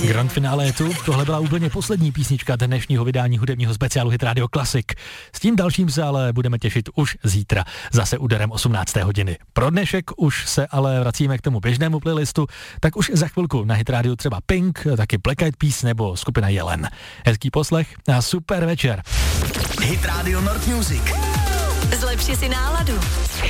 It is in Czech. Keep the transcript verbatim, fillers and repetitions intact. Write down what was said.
Grand finále je tu, tohle byla úplně poslední písnička dnešního vydání hudebního speciálu Hit Radio Classic. S tím dalším se ale budeme těšit už zítra, zase úderem osmnácté hodiny. Pro dnešek už se ale vracíme k tomu běžnému playlistu, tak už za chvilku na Hit Radio třeba Pink, taky Black Eyed Peas nebo skupina Jelen. Hezký poslech a super večer. Hit Radio North Music. Zlepši si náladu.